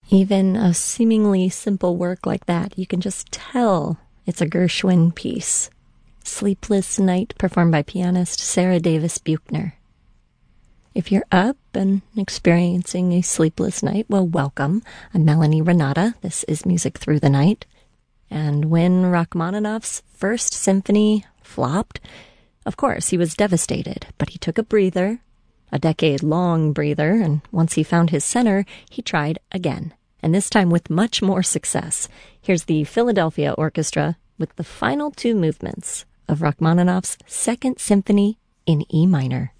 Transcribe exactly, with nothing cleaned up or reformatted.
Even a seemingly simple work like that, you can just tell it's a Gershwin piece. Sleepless Night, performed by pianist Sarah Davis Buchner. If you're up and experiencing a sleepless night, well, welcome. I'm Melanie Renata. This is Music Through the Night. And when Rachmaninoff's First Symphony flopped, of course, he was devastated, but he took a breather, a decade-long breather, and once he found his center, he tried again, and this time with much more success. Here's the Philadelphia Orchestra with the final two movements of Rachmaninoff's Second Symphony in E minor.